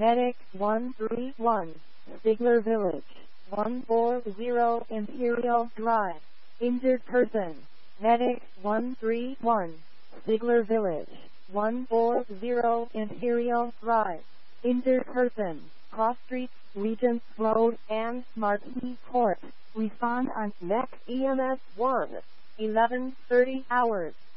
Medic 131, Stigler Village, 140 Imperial Drive. Injured person. Medic 131, Stigler Village, 140 Imperial Drive. Injured person. Cross Streets, Regents Road, and Marquis Court. Respond on NEXT EMS 1. 11:30 hours.